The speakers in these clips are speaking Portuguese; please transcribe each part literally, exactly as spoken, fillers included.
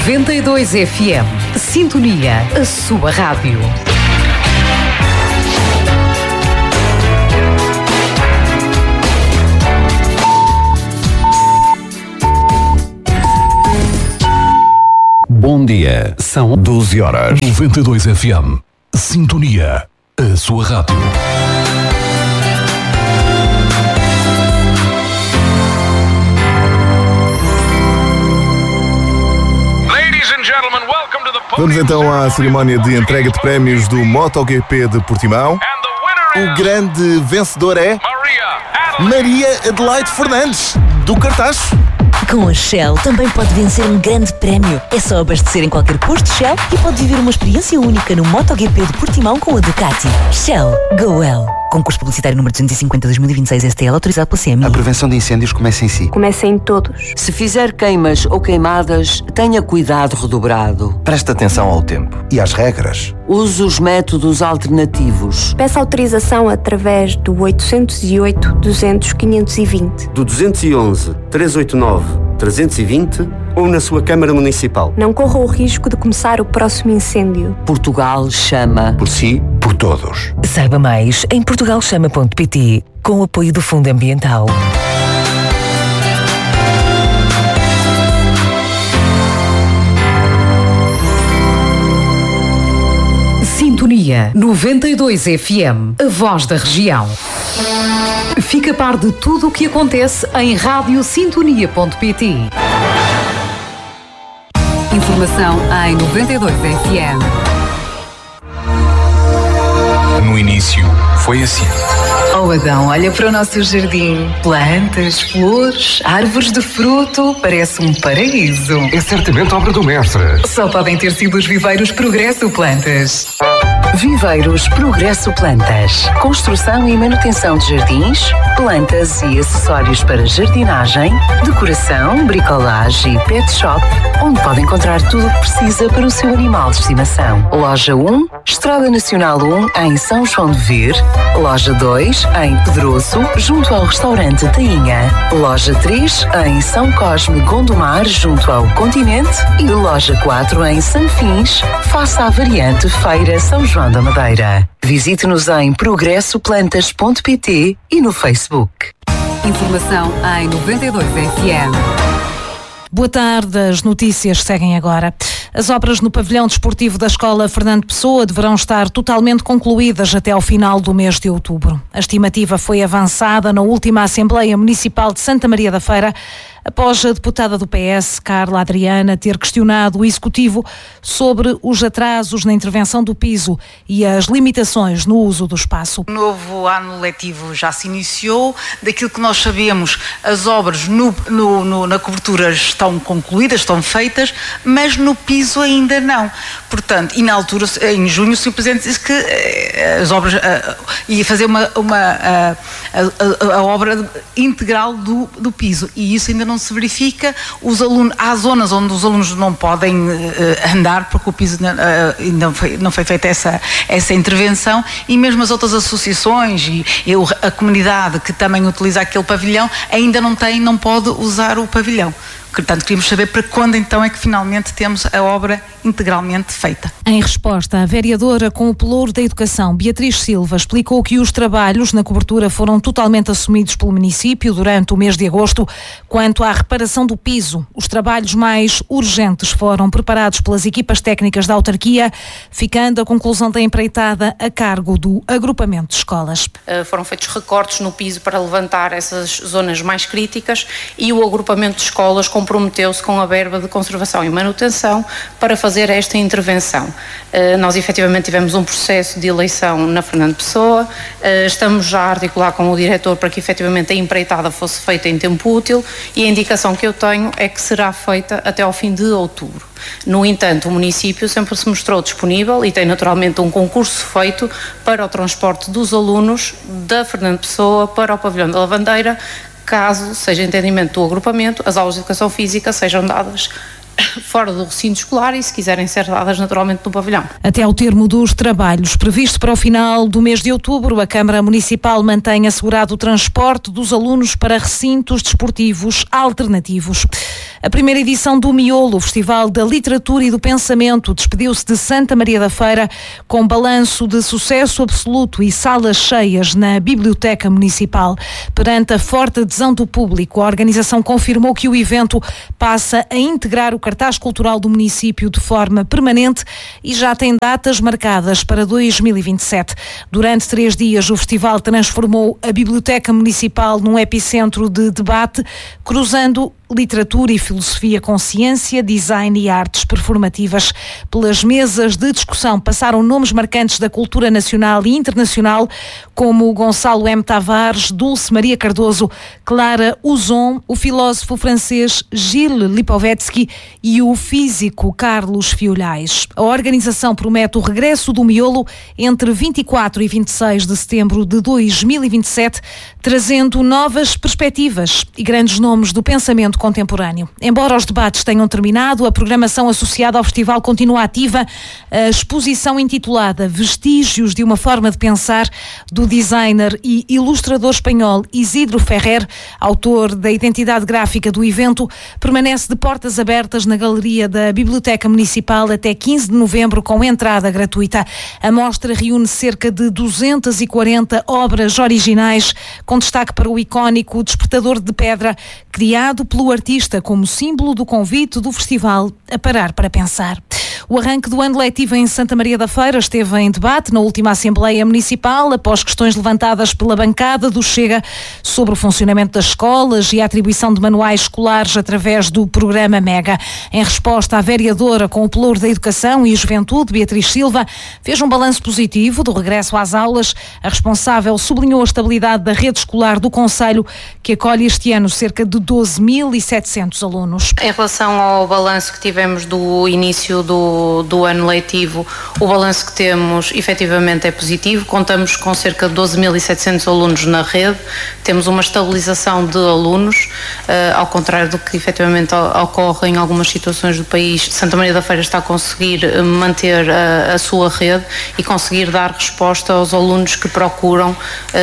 noventa e dois F M. Sintonia, a sua rádio. Bom dia, são doze horas. noventa e dois F M. Sintonia, a sua rádio. Vamos então à cerimónia de entrega de prémios do MotoGP de Portimão. O grande vencedor é Maria Adelaide Fernandes, do Cartaz. Com a Shell também pode vencer um grande prémio. É só abastecer em qualquer posto Shell e pode viver uma experiência única no MotoGP de Portimão com a Ducati. Shell, go well. Concurso publicitário número duzentos e cinquenta de dois mil e vinte e seis S T L, autorizado pela C M I. A prevenção de incêndios começa em si. Começa em todos. Se fizer queimas ou queimadas, tenha cuidado redobrado. Preste atenção ao tempo e às regras. Use os métodos alternativos. Peça autorização através do oitocentos e oito, duzentos, quinhentos e vinte. Do duzentos e onze, trezentos e oitenta e nove, trezentos e vinte ou na sua Câmara Municipal. Não corra o risco de começar o próximo incêndio. Portugal chama. Por si, por todos. Saiba mais em portugal chama ponto pt, com o apoio do Fundo Ambiental. Sintonia noventa e dois F M, a voz da região. Fica a par de tudo o que acontece em rádio sintonia ponto pt. Informação em noventa e dois F M. No início, foi assim. Oh Adão, olha para o nosso jardim. Plantas, flores, árvores de fruto. Parece um paraíso. É certamente obra do mestre. Só podem ter sido os viveiros Progresso Plantas. Viveiros Progresso Plantas. Construção e manutenção de jardins, plantas e acessórios para jardinagem, decoração, bricolagem e pet shop, onde pode encontrar tudo o que precisa para o seu animal de estimação. Loja um, Estrada Nacional um, em São João de Vir. Loja dois, em Pedroso, junto ao restaurante Tainha. Loja três, em São Cosme, Gondomar, junto ao Continente. E loja quatro, em Sanfins, face à variante Feira São João da Madeira. Visite-nos em progresso plantas ponto pt e no Facebook. Informação em noventa e dois F M. Boa tarde, as notícias seguem agora. As obras no pavilhão desportivo da Escola Fernando Pessoa deverão estar totalmente concluídas até ao final do mês de outubro. A estimativa foi avançada na última Assembleia Municipal de Santa Maria da Feira, após a deputada do P S, Carla Adriana, ter questionado o Executivo sobre os atrasos na intervenção do piso e as limitações no uso do espaço. O novo ano letivo já se iniciou. Daquilo que nós sabemos, as obras no, no, no, na cobertura estão concluídas, estão feitas, mas no piso ainda não. Portanto, e na altura, em junho, o senhor Presidente disse que eh, as obras eh, ia fazer uma, uma a, a, a obra integral do, do piso, e isso ainda não se verifica. Os alunos, há zonas onde os alunos não podem uh, andar porque o piso uh, ainda não foi, não foi feita essa, essa intervenção, e mesmo as outras associações e eu, a comunidade que também utiliza aquele pavilhão ainda não tem, não pode usar o pavilhão. Portanto, queríamos saber para quando então é que finalmente temos a obra integralmente feita. Em resposta, a vereadora com o pelouro da Educação, Beatriz Silva, explicou que os trabalhos na cobertura foram totalmente assumidos pelo município durante o mês de agosto. Quanto à reparação do piso, os trabalhos mais urgentes foram preparados pelas equipas técnicas da autarquia, ficando a conclusão da empreitada a cargo do agrupamento de escolas. Uh, foram feitos recortes no piso para levantar essas zonas mais críticas, e o agrupamento de escolas com comprometeu-se com a verba de conservação e manutenção para fazer esta intervenção. Uh, nós efetivamente tivemos um processo de eleição na Fernando Pessoa, uh, estamos já a articular com o diretor para que efetivamente a empreitada fosse feita em tempo útil, e a indicação que eu tenho é que será feita até ao fim de outubro. No entanto, o município sempre se mostrou disponível e tem naturalmente um concurso feito para o transporte dos alunos da Fernando Pessoa para o pavilhão da Lavandeira, caso seja entendimento do agrupamento, as aulas de educação física sejam dadas fora do recinto escolar e, se quiserem ser dadas naturalmente no pavilhão. Até ao termo dos trabalhos previsto para o final do mês de outubro, a Câmara Municipal mantém assegurado o transporte dos alunos para recintos desportivos alternativos. A primeira edição do Miolo, Festival da Literatura e do Pensamento, despediu-se de Santa Maria da Feira com balanço de sucesso absoluto e salas cheias na Biblioteca Municipal. Perante a forte adesão do público, a organização confirmou que o evento passa a integrar o cartaz cultural do município de forma permanente e já tem datas marcadas para dois mil e vinte e sete. Durante três dias, o festival transformou a Biblioteca Municipal num epicentro de debate, cruzando literatura e filosofia com ciência, design e artes performativas. Pelas mesas de discussão passaram nomes marcantes da cultura nacional e internacional, como Gonçalo M. Tavares, Dulce Maria Cardoso, Clara Uzon, o filósofo francês Gilles Lipovetsky e o físico Carlos Fiolhais. A organização promete o regresso do Miolo entre vinte e quatro e vinte e seis de setembro de dois mil e vinte e sete, trazendo novas perspectivas e grandes nomes do pensamento contemporâneo. Embora os debates tenham terminado, a programação associada ao festival continua ativa. A exposição intitulada Vestígios de uma Forma de Pensar, do designer e ilustrador espanhol Isidro Ferrer, autor da identidade gráfica do evento, permanece de portas abertas na galeria da Biblioteca Municipal até quinze de novembro, com entrada gratuita. A mostra reúne cerca de duzentas e quarenta obras originais, com destaque para o icónico Despertador de Pedra, criado pelo artista como símbolo do convite do festival a parar para pensar. O arranque do ano letivo em Santa Maria da Feira esteve em debate na última Assembleia Municipal, após questões levantadas pela bancada do Chega sobre o funcionamento das escolas e a atribuição de manuais escolares através do programa Mega. Em resposta, a vereadora com o pelouro da Educação e Juventude, Beatriz Silva, fez um balanço positivo do regresso às aulas. A responsável sublinhou a estabilidade da rede escolar do concelho, que acolhe este ano cerca de doze mil e setecentos alunos. Em relação ao balanço que tivemos do início do do ano letivo, o balanço que temos efetivamente é positivo. Contamos com cerca de doze mil e setecentos alunos na rede, temos uma estabilização de alunos, uh, ao contrário do que efetivamente ocorre em algumas situações do país. Santa Maria da Feira está a conseguir manter a, a sua rede e conseguir dar resposta aos alunos que procuram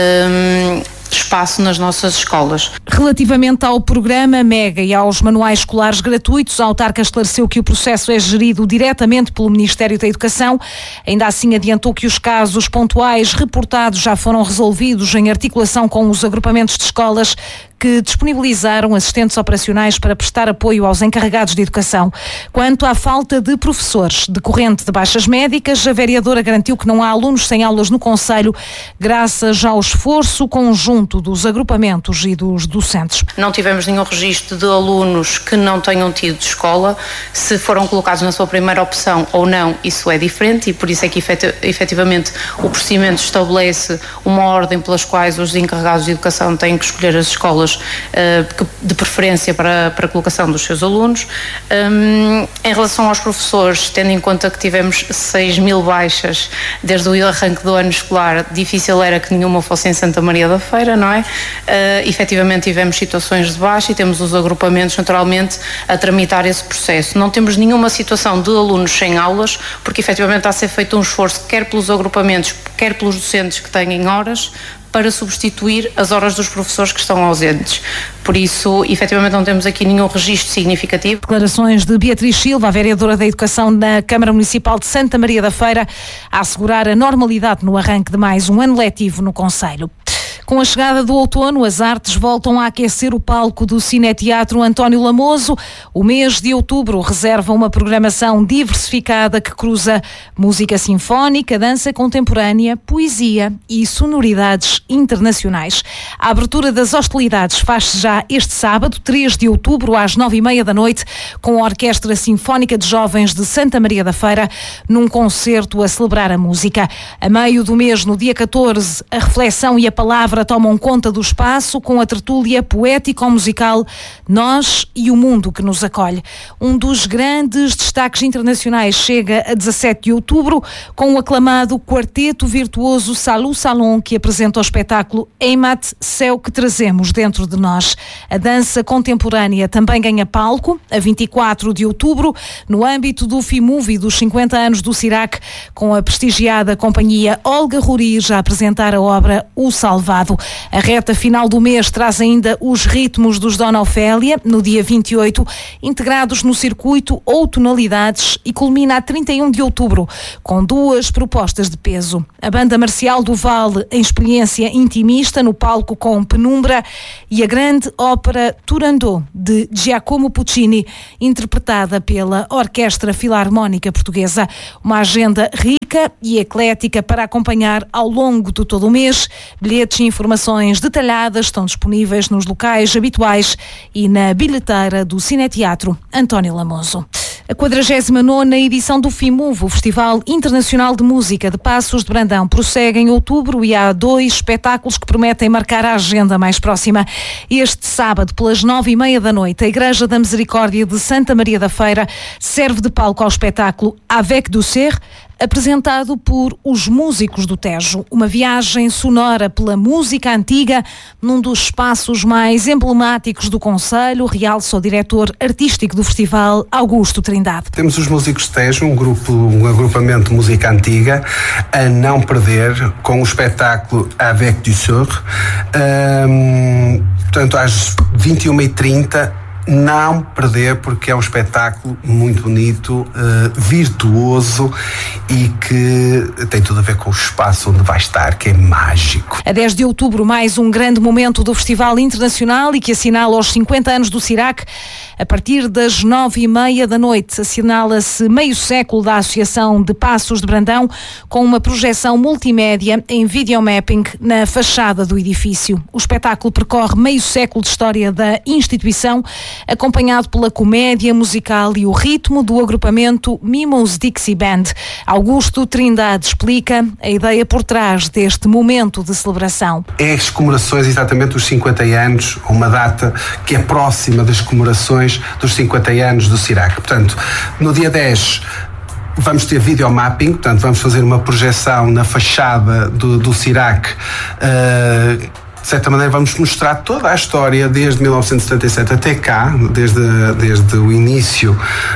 um, espaço nas nossas escolas. Relativamente ao programa Mega e aos manuais escolares gratuitos, a autarca esclareceu que o processo é gerido diretamente pelo Ministério da Educação. Ainda assim, adiantou que os casos pontuais reportados já foram resolvidos em articulação com os agrupamentos de escolas que disponibilizaram assistentes operacionais para prestar apoio aos encarregados de educação. Quanto à falta de professores decorrente de baixas médicas, a vereadora garantiu que não há alunos sem aulas no concelho, graças ao esforço conjunto dos agrupamentos e dos docentes. Não tivemos nenhum registro de alunos que não tenham tido escola. Se foram colocados na sua primeira opção ou não, isso é diferente, e por isso é que efetivamente o procedimento estabelece uma ordem pelas quais os encarregados de educação têm que escolher as escolas de preferência para, para a colocação dos seus alunos. Um, em relação aos professores, tendo em conta que tivemos seis mil baixas desde o arranque do ano escolar, difícil era que nenhuma fosse em Santa Maria da Feira, não é? Uh, efetivamente tivemos situações de baixa e temos os agrupamentos naturalmente a tramitar esse processo. Não temos nenhuma situação de alunos sem aulas, porque efetivamente está a ser feito um esforço quer pelos agrupamentos, quer pelos docentes que têm horas, para substituir as horas dos professores que estão ausentes. Por isso, efetivamente, não temos aqui nenhum registro significativo. Declarações de Beatriz Silva, a vereadora da Educação na Câmara Municipal de Santa Maria da Feira, a assegurar a normalidade no arranque de mais um ano letivo no concelho. Com a chegada do outono, as artes voltam a aquecer o palco do Cineteatro António Lamoso. O mês de outubro reserva uma programação diversificada que cruza música sinfónica, dança contemporânea, poesia e sonoridades internacionais. A abertura das hostilidades faz-se já este sábado, três de outubro, às nove e meia da noite, com a Orquestra Sinfónica de Jovens de Santa Maria da Feira, num concerto a celebrar a música. A meio do mês, no dia catorze, a reflexão e a palavra ópera tomam conta do espaço com a tertúlia poético-musical Nós e o Mundo que nos acolhe. Um dos grandes destaques internacionais chega a dezassete de outubro com o aclamado quarteto virtuoso Salou Salon, que apresenta o espetáculo Heimat, Céu que Trazemos Dentro de Nós. A dança contemporânea também ganha palco a vinte e quatro de outubro no âmbito do FIMUVI dos cinquenta anos do Cirac, com a prestigiada companhia Olga Rurir a apresentar a obra O Salvado. A reta final do mês traz ainda os ritmos dos Dona Ofélia, no dia vinte e oito, integrados no circuito ou tonalidades, e culmina a trinta e um de outubro, com duas propostas de peso. A Banda Marcial do Vale, em experiência intimista no palco com Penumbra, e a grande ópera Turandot, de Giacomo Puccini, interpretada pela Orquestra Filarmónica Portuguesa. Uma agenda rica e eclética para acompanhar ao longo de todo o mês. Bilhetes e informações detalhadas estão disponíveis nos locais habituais e na bilheteira do Cineteatro António Lamoso. A quadragésima nona edição do FIMUV, o Festival Internacional de Música de Passos de Brandão, prossegue em outubro e há dois espetáculos que prometem marcar a agenda mais próxima. Este sábado, pelas nove e meia da noite, a Igreja da Misericórdia de Santa Maria da Feira serve de palco ao espetáculo Avec du Ser, apresentado por os Músicos do Tejo. Uma viagem sonora pela música antiga num dos espaços mais emblemáticos do concelho, realça o diretor artístico do festival, Augusto Trindade. Temos os Músicos do Tejo, um grupo, um agrupamento de música antiga, a não perder com o espetáculo Avec du Sur. Um, portanto, às vinte e uma e trinta, não perder, porque é um espetáculo muito bonito, uh, virtuoso e que tem tudo a ver com o espaço onde vai estar, que é mágico. A dez de outubro, mais um grande momento do Festival Internacional e que assinala os cinquenta anos do Cirac. A partir das nove e meia da noite, assinala-se meio século da Associação de Passos de Brandão, com uma projeção multimédia em videomapping na fachada do edifício. O espetáculo percorre meio século de história da instituição, acompanhado pela comédia musical e o ritmo do agrupamento Mimos Dixie Band. Augusto Trindade explica a ideia por trás deste momento de celebração. É as comemorações exatamente dos cinquenta anos, uma data que é próxima das comemorações dos cinquenta anos do Cirac. Portanto, no dia dez vamos ter videomapping, portanto vamos fazer uma projeção na fachada do, do Cirac. Uh, De certa maneira vamos mostrar toda a história desde mil novecentos e setenta e sete até cá, desde, desde o início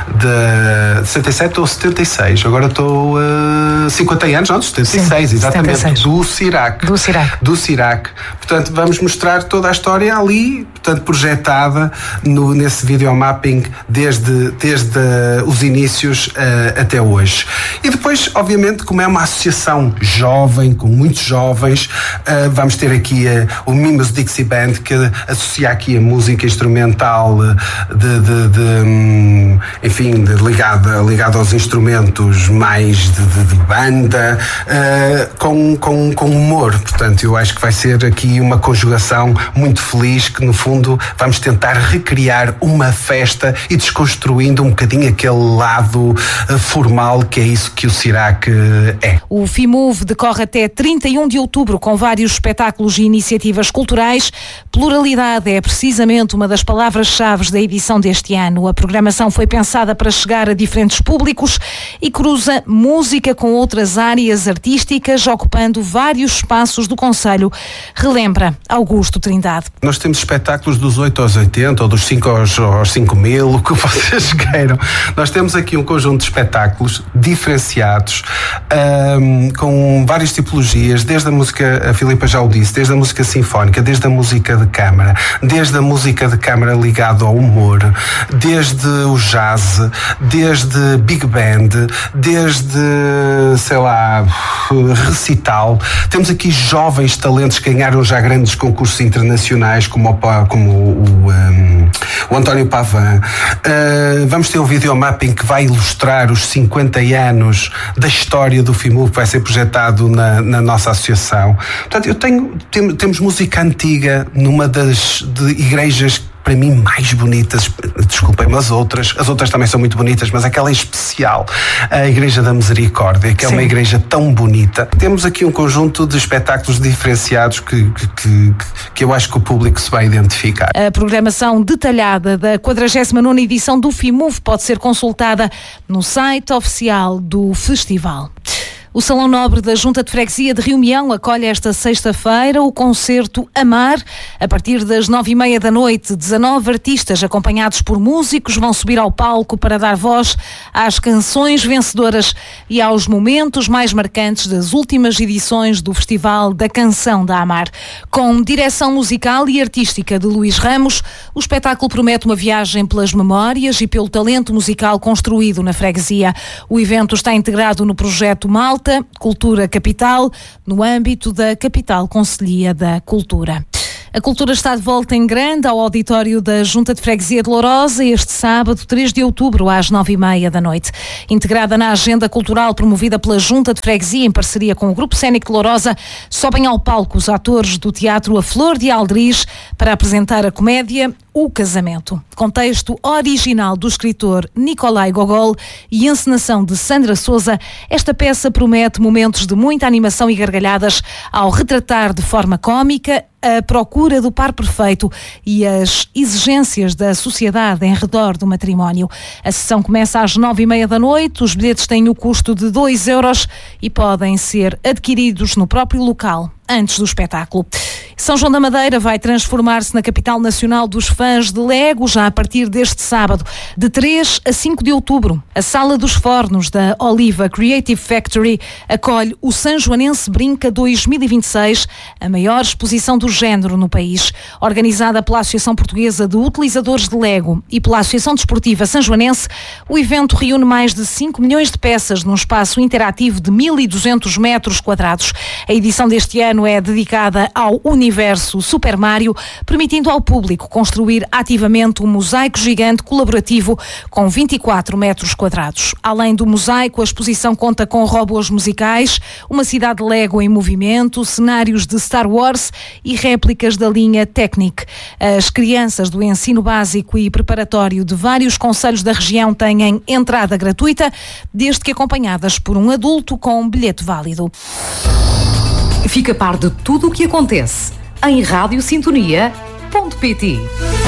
de setenta e sete ou setenta e seis, agora estou uh, cinquenta anos, não, setenta e seis, sim, exatamente, setenta e seis. do Cirac. Do Cirac. Do Cirac. Portanto, vamos mostrar toda a história ali, portanto, projetada no, nesse videomapping desde, desde uh, os inícios uh, até hoje. E depois, obviamente, como é uma associação jovem, com muitos jovens, uh, vamos ter aqui uh, o Mimos Dixie Band, que associa aqui a música instrumental de, de, de enfim, de, ligada, ligada aos instrumentos mais de, de, de banda, uh, com, com, com humor. Portanto, eu acho que vai ser aqui uma conjugação muito feliz, que no fundo vamos tentar recriar uma festa e desconstruindo um bocadinho aquele lado uh, formal, que é isso que o Cirac uh, é. O FIMUV decorre até trinta e um de outubro com vários espetáculos e iniciativas culturais. Pluralidade é precisamente uma das palavras-chave da edição deste ano. A programação foi pensada para chegar a diferentes públicos e cruza música com outras áreas artísticas, ocupando vários espaços do concelho, relembra Augusto Trindade. Nós temos espetáculos dos oito aos oitenta, ou dos cinco aos, aos cinco mil, o que vocês queiram. Nós temos aqui um conjunto de espetáculos diferenciados, um, com várias tipologias, desde a música, a Filipa já o disse, desde a música sinfónica, desde a música de câmara, desde a música de câmara ligada ao humor, desde o jazz, desde big band, desde, sei lá, recital. Temos aqui jovens talentos que ganharam já grandes concursos internacionais, como o, como o, um, o António Pavan. Uh, vamos ter um videomapping que vai ilustrar os cinquenta anos da história do FIMUV, que vai ser projetado na, na nossa associação. Portanto, eu tenho, tem, temos música antiga numa das de igrejas para mim, mais bonitas, desculpem-me as outras, as outras também são muito bonitas, mas aquela em especial, a Igreja da Misericórdia, que é Sim. uma igreja tão bonita. Temos aqui um conjunto de espetáculos diferenciados que, que, que, que eu acho que o público se vai identificar. A programação detalhada da quadragésima nona edição do FIMUV pode ser consultada no site oficial do festival. O Salão Nobre da Junta de Freguesia de Rio Meão acolhe esta sexta-feira o concerto Amar. A partir das nove e meia da noite, dezanove artistas acompanhados por músicos vão subir ao palco para dar voz às canções vencedoras e aos momentos mais marcantes das últimas edições do Festival da Canção da Amar. Com direção musical e artística de Luís Ramos, o espetáculo promete uma viagem pelas memórias e pelo talento musical construído na freguesia. O evento está integrado no projeto Malta Cultura Capital, no âmbito da Capital Conselhia da Cultura. A cultura está de volta em grande ao auditório da Junta de Freguesia de Lourosa este sábado, três de outubro, às nove e meia da noite. Integrada na agenda cultural promovida pela Junta de Freguesia em parceria com o Grupo Cénico de Lourosa, sobem ao palco os atores do Teatro A Flor de Aldriz para apresentar a comédia O Casamento. Contexto original do escritor Nicolai Gogol e encenação de Sandra Souza, esta peça promete momentos de muita animação e gargalhadas ao retratar de forma cómica a procura do par perfeito e as exigências da sociedade em redor do matrimónio. A sessão começa às nove e meia da noite, os bilhetes têm o custo de dois euros e podem ser adquiridos no próprio local antes do espetáculo. São João da Madeira vai transformar-se na capital nacional dos fãs de Lego já a partir deste sábado, de três a cinco de outubro. A Sala dos Fornos da Oliva Creative Factory acolhe o Sanjoanense Brinca dois mil e vinte e seis, a maior exposição do género no país. Organizada pela Associação Portuguesa de Utilizadores de Lego e pela Associação Desportiva Sanjoanense, o evento reúne mais de cinco milhões de peças num espaço interativo de mil e duzentos metros quadrados. A edição deste ano é dedicada ao universo Super Mario, permitindo ao público construir ativamente um mosaico gigante colaborativo com vinte e quatro metros quadrados. Além do mosaico, a exposição conta com robôs musicais, uma cidade Lego em movimento, cenários de Star Wars e réplicas da linha Technic. As crianças do ensino básico e preparatório de vários concelhos da região têm entrada gratuita, desde que acompanhadas por um adulto com um bilhete válido. Fica a par de tudo o que acontece em rádio sintonia ponto pt.